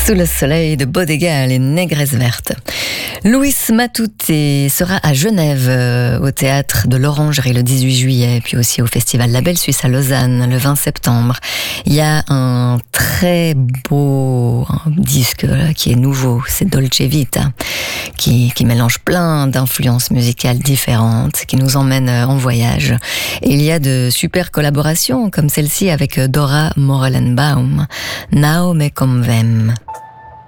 Sous le soleil de Bodega, les négresses vertes. Luis Matute sera à Genève, au théâtre de l'Orangerie le 18 juillet, puis aussi au festival La Belle Suisse à Lausanne le 20 septembre. Il y a un très beau disque là, qui est nouveau, c'est Dolce Vita, qui mélange plein d'influences musicales différentes, qui nous emmène en voyage. Et il y a de super collaborations comme celle-ci avec Dora Morelenbaum, Now me convem.